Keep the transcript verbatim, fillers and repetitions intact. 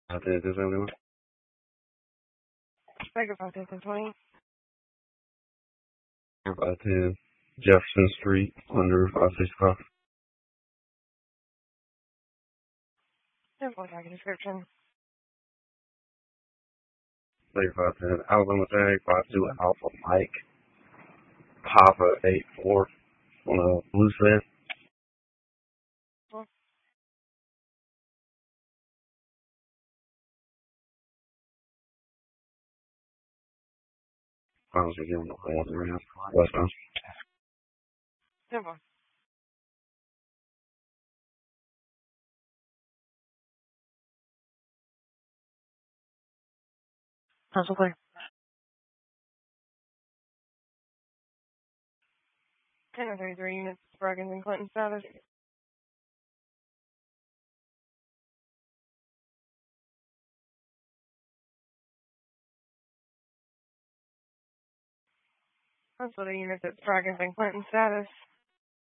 I think this everyone. Baker five ten twenty. five ten Jefferson Street under five sixty-five. Simple tracking description. Baker five ten Alabama Tag five two Alpha Mike Papa eight four on a blue set. Well, I was giving the whole around westbound. simple. Hustle clear. ten and thirty-three units, Braggins and Clinton status. Hustle the units at Braggins and Clinton status.